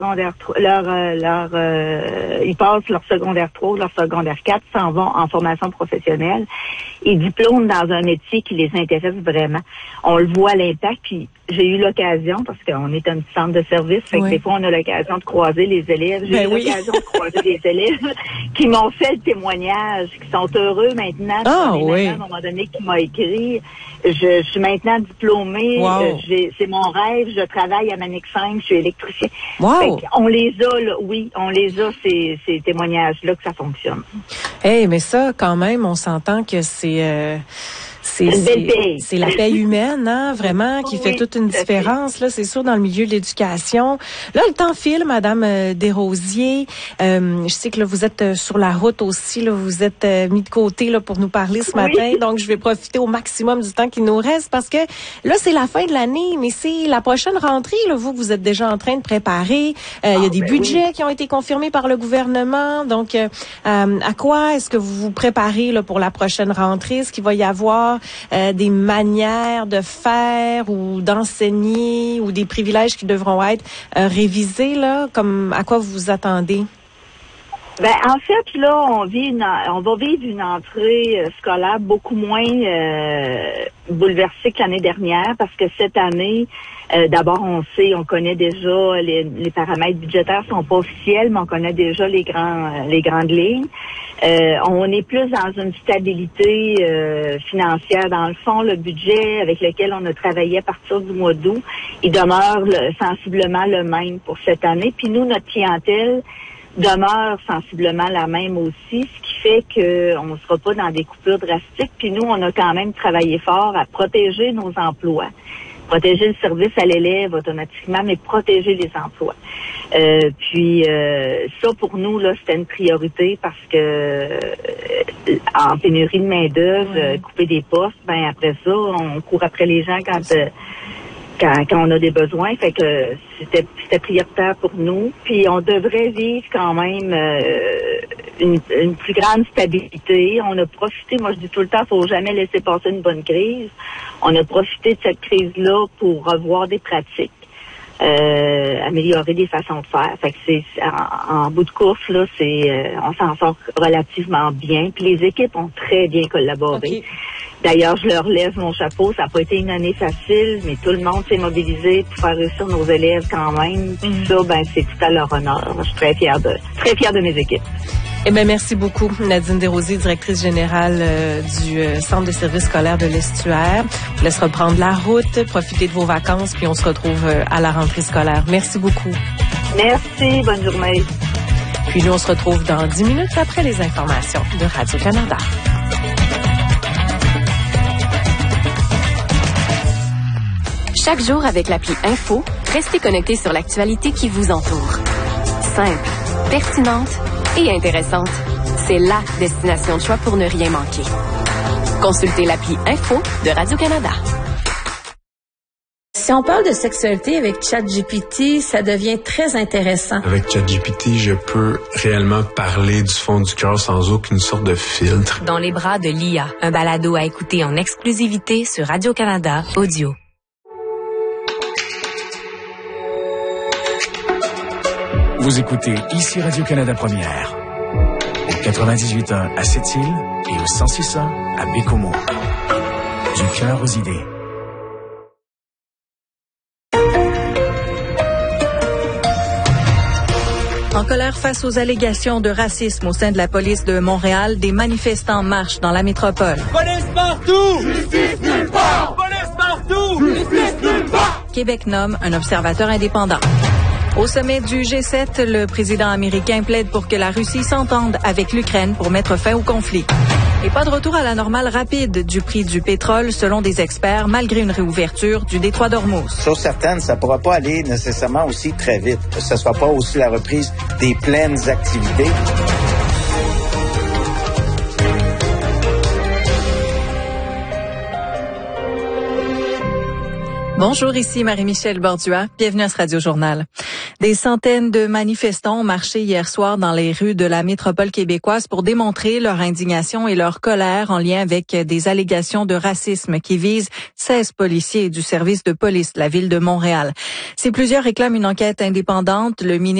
secondaire 3, ils passent leur secondaire 3, leur secondaire 4, s'en vont en formation professionnelle et diplôment dans un métier qui les intéresse vraiment. On le voit à l'impact, puis j'ai eu l'occasion, parce qu'on est un petit centre de service, fait que des fois on a l'occasion de croiser les élèves. J'ai eu l'occasion de croiser des élèves qui m'ont fait le témoignage, qui sont heureux maintenant. À un moment donné, qui m'a écrit, je suis maintenant diplômée, c'est mon rêve, je travaille à Manic 5, je suis électricien. On les a, là, on les a, ces témoignages-là, que ça fonctionne. Mais ça, quand même, on s'entend que c'est la paix humaine, hein, vraiment, qui fait toute une différence. Là, c'est sûr, dans le milieu de l'éducation. Là, le temps file, Madame Desrosiers. Je sais que là, vous êtes sur la route aussi. Là, vous êtes mis de côté là pour nous parler ce matin. Donc, je vais profiter au maximum du temps qui nous reste parce que là, c'est la fin de l'année, mais c'est la prochaine rentrée. Là, vous êtes déjà en train de préparer. Il y a des budgets qui ont été confirmés par le gouvernement. Donc, à quoi est-ce que vous vous préparez là pour la prochaine rentrée? Est-ce qu'il va y avoir des manières de faire ou d'enseigner ou des privilèges qui devront être révisés, là, comme à quoi vous vous attendez? En fait, là, on va vivre une entrée scolaire beaucoup moins bouleversée que l'année dernière, parce que cette année, d'abord, on connaît déjà les paramètres budgétaires sont pas officiels, mais on connaît déjà les grandes lignes. On est plus dans une stabilité financière. Dans le fond, le budget avec lequel on a travaillé à partir du mois d'août, il demeure sensiblement le même pour cette année. Puis nous, notre clientèle demeure sensiblement la même aussi, ce qui fait qu'on ne sera pas dans des coupures drastiques. Puis nous, on a quand même travaillé fort à protéger nos emplois. Protéger le service à l'élève automatiquement, mais protéger les emplois. Ça, pour nous, là, c'était une priorité parce que en pénurie de main-d'œuvre, couper des postes, après ça, on court après les gens quand on a des besoins. Fait que c'était prioritaire pour nous. Puis on devrait vivre quand même une plus grande stabilité. On a profité, moi je dis tout le temps, faut jamais laisser passer une bonne crise. On a profité de cette crise-là pour revoir des pratiques, améliorer des façons de faire. Fait que c'est en bout de course, là, on s'en sort relativement bien. Puis les équipes ont très bien collaboré. D'ailleurs, je leur lève mon chapeau. Ça n'a pas été une année facile, mais tout le monde s'est mobilisé pour faire réussir nos élèves quand même. Puis ça, c'est tout à leur honneur. Je suis très fière de mes équipes. Merci beaucoup, Nadine Desrosiers, directrice générale du Centre de services scolaires de l'Estuaire. Je vous laisse reprendre la route, profiter de vos vacances, puis on se retrouve à la rentrée scolaire. Merci beaucoup. Merci, bonne journée. Puis nous, on se retrouve dans 10 minutes après les informations de Radio-Canada. Chaque jour avec l'appli Info, restez connectés sur l'actualité qui vous entoure. Simple, pertinente et intéressante. C'est la destination de choix pour ne rien manquer. Consultez l'appli Info de Radio-Canada. Si on parle de sexualité avec ChatGPT, ça devient très intéressant. Avec ChatGPT, je peux réellement parler du fond du cœur sans aucune sorte de filtre. Dans les bras de l'IA, un balado à écouter en exclusivité sur Radio-Canada Audio. Vous écoutez ici Radio-Canada Première, au 98.1 à Sept-Îles et au 106.1 à Bécomo. Du cœur aux idées. En colère face aux allégations de racisme au sein de la police de Montréal, des manifestants marchent dans la métropole. Police partout! Justice nulle part! Police partout! Justice nulle part! Québec nomme un observateur indépendant. Au sommet du G7, le président américain plaide pour que la Russie s'entende avec l'Ukraine pour mettre fin au conflit. Et pas de retour à la normale rapide du prix du pétrole, selon des experts, malgré une réouverture du détroit d'Ormuz. Chose certaine, ça ne pourra pas aller nécessairement aussi très vite. Que ce ne soit pas aussi la reprise des pleines activités. Bonjour, ici Marie-Michel Bordua. Bienvenue à ce Radio-Journal. Des centaines de manifestants ont marché hier soir dans les rues de la métropole québécoise pour démontrer leur indignation et leur colère en lien avec des allégations de racisme qui visent 16 policiers du service de police de la ville de Montréal. Si plusieurs réclament une enquête indépendante, le ministre